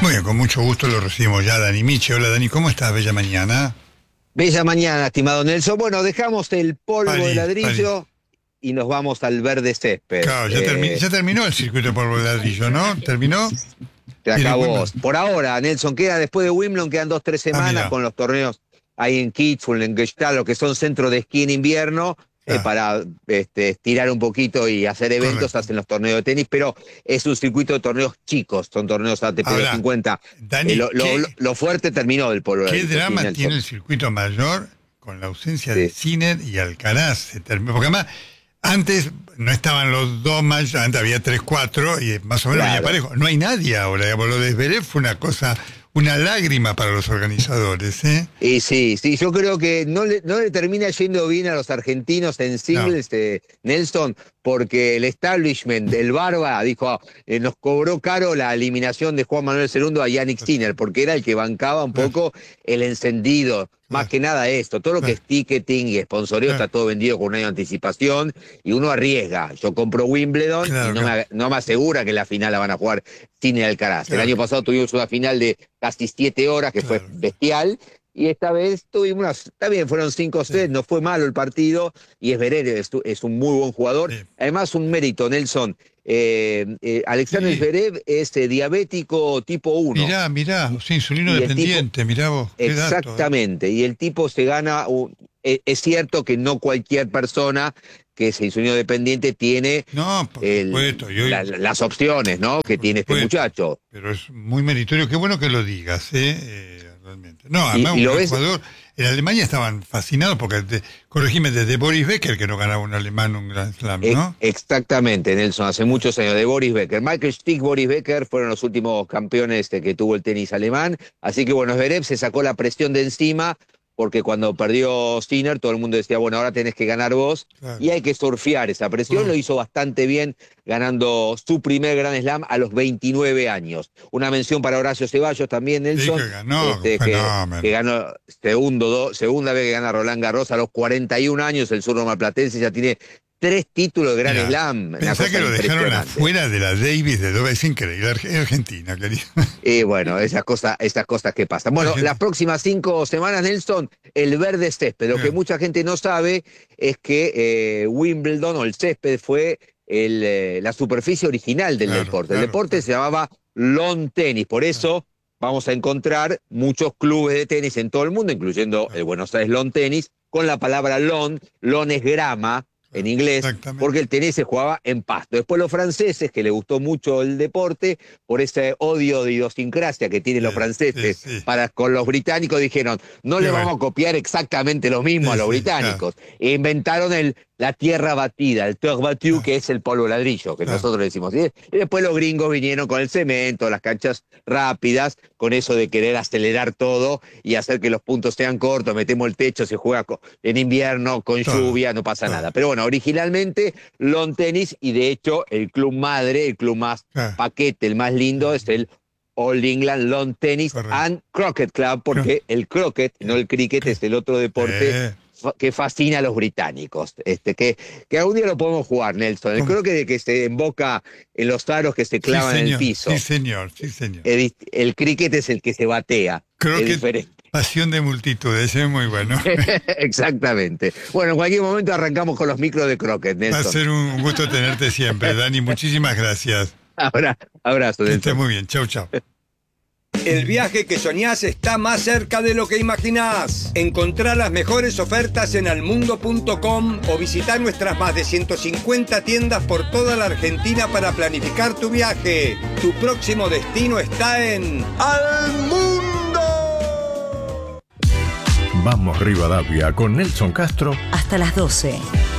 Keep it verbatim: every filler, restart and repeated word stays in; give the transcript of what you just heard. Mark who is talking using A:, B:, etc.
A: Muy bien, con mucho gusto lo recibimos ya Dani Miche. Hola Dani, ¿cómo estás? Bella mañana.
B: Bella mañana, estimado Nelson. Bueno, dejamos el polvo
A: París,
B: de ladrillo
A: París.
B: y nos vamos al verde césped.
A: Claro, ya,
B: Eh,
A: termi- ya terminó el circuito de polvo de ladrillo, ¿no? ¿Terminó?
B: te
A: ¿Y de
B: acabó.
A: Wimbledon?
B: Por ahora, Nelson, queda después de Wimbledon, quedan dos, tres
A: Ah,
B: semanas
A: mirá.
B: con los torneos ahí en Kitzbühel, en Gestalt, lo que son centros de esquí en invierno, eh,
A: Ah,
B: para este, estirar un poquito y hacer eventos,
A: correcto.
B: hacen los torneos de tenis, pero es un circuito de torneos chicos, son torneos A T P
A: Ahora,
B: cincuenta. Eh,
A: Dani,
B: lo, lo-
A: ¿qué,
B: lo fuerte terminó del polvo de
A: qué
B: ladrillo, sí,
A: drama tiene
B: Nelson.
A: el circuito mayor con la ausencia de
B: Sí.
A: Sinner y Alcaraz? Se terminó, porque además, antes no estaban los dos más, antes había tres, cuatro, y más o menos
B: Claro.
A: había parejo. No hay nadie ahora, digamos, lo de Zverev fue una cosa, una lágrima para los organizadores, ¿eh?
B: Y sí, sí, yo creo que no le, no le termina yendo bien a los argentinos en singles, eh, Nelson, porque el establishment, el Barba, dijo, ah, eh, nos cobró caro la eliminación de Juan Manuel segundo a Yannick Sinner, porque era el que bancaba un poco el encendido. Más
A: Claro.
B: que nada esto, todo lo que es ticketing y sponsoreo
A: Claro.
B: está todo vendido con un año de anticipación y uno arriesga. Yo compro Wimbledon
A: Claro,
B: y no,
A: claro.
B: me, no me asegura que la final la van a jugar Sinner y Alcaraz.
A: Claro.
B: El año pasado tuvimos una final de casi siete horas que
A: Claro.
B: fue bestial. Y esta vez tuvimos unas, está bien, fueron cinco sets,
A: Sí.
B: no fue malo el partido, y Zverev es, es un muy buen jugador.
A: Sí.
B: Además, un mérito, Nelson. Eh, eh, Alexander
A: Sí.
B: Zverev es eh, diabético tipo uno.
A: Mirá, mirá, sí, insulino
B: Y el
A: dependiente, mirá vos, qué dato, ¿eh?
B: Exactamente, y el tipo se gana, un- eh, es cierto que no cualquier persona que es insulino dependiente tiene
A: No, por
B: el-
A: supuesto, y hoy-
B: la- las opciones, ¿no? Que
A: por
B: tiene este
A: supuesto,
B: muchacho.
A: pero es muy meritorio, qué bueno que lo digas, ¿eh? Eh, realmente. No, además
B: Y- y
A: un
B: lo
A: gran
B: ves-
A: jugador, en Alemania estaban fascinados porque, de, corregime, desde Boris Becker, que no ganaba un alemán un Grand Slam,
B: E-
A: ¿no?
B: Exactamente, Nelson, hace muchos años, de Boris Becker. Michael Stick, Boris Becker fueron los últimos campeones este, que tuvo el tenis alemán. Así que bueno, Zverev se sacó la presión de encima, porque cuando perdió Sinner, todo el mundo decía, bueno, ahora tenés que ganar vos,
A: Claro.
B: y hay que surfear esa presión.
A: Claro.
B: Lo hizo bastante bien, ganando su primer Grand Slam a los veintinueve años. Una mención para Horacio Ceballos también, Nelson.
A: Sí, que ganó,
B: este,
A: un
B: que,
A: fenómeno.
B: que ganó segundo, do- segunda vez que gana Roland Garros a los cuarenta y un años, el zurdo malplatense ya tiene tres títulos de Grand
A: Mirá,
B: Slam. Una
A: pensá
B: cosa
A: que lo dejaron
B: impresionante.
A: afuera de la Davis de Dover, es increíble, Arge- Argentina, querido.
B: Y bueno, esas cosas, esas cosas que pasan. Bueno,
A: Argentina.
B: las próximas cinco semanas, Nelson, el verde césped. Lo que
A: Bien.
B: mucha gente no sabe es que eh, Wimbledon o el césped fue el, eh, la superficie original del
A: Claro,
B: deporte.
A: claro,
B: el deporte
A: claro.
B: se llamaba lawn tenis. Por eso vamos a encontrar muchos clubes de tenis en todo el mundo, incluyendo
A: Claro.
B: el Buenos Aires Lawn Tennis, con la palabra lawn. Lawn es grama en inglés,
A: Exactamente.
B: porque el tenis se jugaba en pasto. Después los franceses, que les gustó mucho el deporte, por ese odio de idiosincrasia que tienen los
A: Sí,
B: franceses
A: sí, sí.
B: para con los británicos, dijeron, no
A: Qué
B: le
A: bueno.
B: vamos a copiar exactamente lo mismo
A: Sí,
B: a los
A: sí,
B: británicos. E inventaron el, la tierra batida, el terre battu,
A: Claro.
B: que es el polvo ladrillo, que
A: Claro.
B: nosotros le decimos. Y y después los gringos vinieron con el cemento, las canchas rápidas, con eso de querer acelerar todo y hacer que los puntos sean cortos, metemos el techo, se juega co- en invierno, con
A: Todo,
B: lluvia, no pasa
A: todo.
B: nada. Pero bueno, originalmente lawn tenis, y de hecho el club madre, el club más
A: Claro.
B: paquete, el más lindo, es el All England Lawn Tennis
A: Correcto.
B: and Croquet Club, porque el croquet, no el cricket, es el otro deporte
A: Eh.
B: fa- que fascina a los británicos. Este, que, que algún día lo podemos jugar, Nelson. El
A: ¿Cómo?
B: croquet que se emboca en los aros que se
A: Sí,
B: clavan en el
A: señor,
B: piso.
A: sí, señor, sí, señor.
B: El, dist- el cricket es el que se batea.
A: Creo
B: es
A: que
B: diferente.
A: pasión de multitudes, es muy bueno.
B: Exactamente. Bueno, en cualquier momento arrancamos con los micros de croquet,
A: Va a
B: Nelson.
A: ser un gusto tenerte siempre, Dani. Muchísimas gracias.
B: Abra- abrazo,
A: Que estés
B: Nelson.
A: muy bien. Chau, chau.
C: El viaje que soñás está más cerca de lo que imaginás. Encontrá las mejores ofertas en almundo punto com o visitá nuestras más de ciento cincuenta tiendas por toda la Argentina para planificar tu viaje. Tu próximo destino está en Almundo.
D: Vamos Rivadavia con Nelson Castro
E: Hasta las doce.